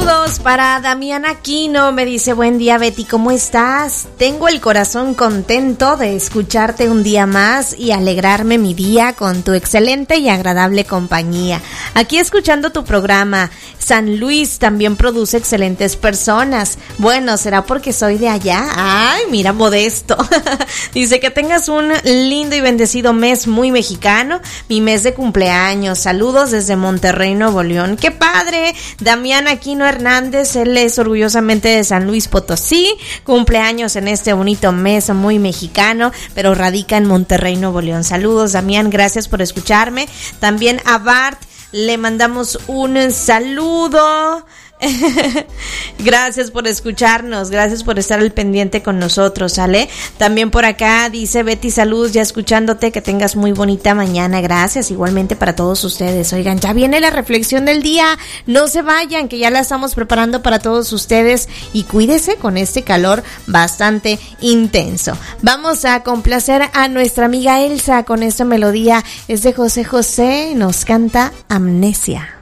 Saludos para Damián Aquino, me dice: buen día Betty, ¿cómo estás? Tengo el corazón contento de escucharte un día más y alegrarme mi día con tu excelente y agradable compañía. Aquí escuchando tu programa. San Luis también produce excelentes personas. Bueno, ¿será porque soy de allá? Ay, mira, modesto. Dice que tengas un lindo y bendecido mes muy mexicano, mi mes de cumpleaños. Saludos desde Monterrey, Nuevo León. ¡Qué padre! Damián Aquino Hernández, él es orgullosamente de San Luis Potosí, cumpleaños en este bonito mes muy mexicano, pero radica en Monterrey, Nuevo León. Saludos, Damián, gracias por escucharme. También a Bart le mandamos un saludo. Gracias por escucharnos, gracias por estar al pendiente con nosotros, ¿sale? También por acá dice Betty: saludos, ya escuchándote, que tengas muy bonita mañana. Gracias, igualmente para todos ustedes. Oigan, ya viene la reflexión del día, no se vayan, que ya la estamos preparando para todos ustedes, y cuídese con este calor bastante intenso. Vamos a complacer a nuestra amiga Elsa con esta melodía, es de José José, nos canta Amnesia.